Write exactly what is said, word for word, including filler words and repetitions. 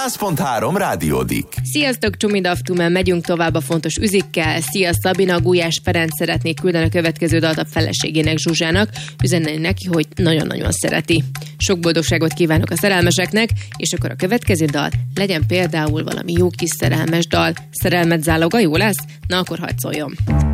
száz pont három Rádiódik. Sziasztok, Csumidaftumen megyünk tovább a fontos üzikkel. Szia Szabina, Gulyás Ferenc szeretné küldeni a következő dalt a feleségének, Zsuzsának, üzenni neki, hogy nagyon-nagyon szereti. Sok boldogságot kívánok a szerelmeseknek, és akkor a következő dal legyen például valami jó kis szerelmes dal. Szerelmet záloga, jó lesz? Na akkor hadd szóljon.